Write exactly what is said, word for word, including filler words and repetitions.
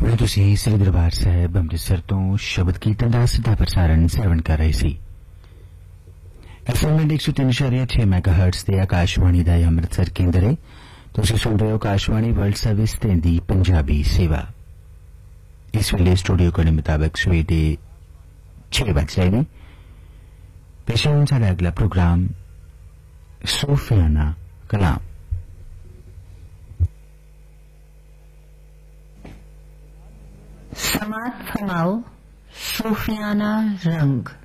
हुण तुसीं श्री दरबार साहिब ਅੰਮ੍ਰਿਤਸਰ ਤੋਂ ਸ਼ਬਦ ਕੀਰਤਨ ਦਾ ਸਿੱਧਾ ਪ੍ਰਸਾਰਣ ਸਰਵਣ ਕਰ ਰਹੇ ਸੀ। एफएम एक सौ तीन इशारे छे मैगाहर्ट्ज ते आकाशवाणी दा ਅੰਮ੍ਰਿਤਸਰ ਕੇਂਦਰ है। तुसीं सुन रहे हो आकाशवाणी वर्ल्ड सर्विस ते दी पंजाबी सेवा। इस वेले स्टूडियो के मुताबिक सवेरे छे बज रहे ने। पेश है साडा अगला प्रोग्राम सूफियाना कलाम। समात फरमाओ सूफियाना रंग।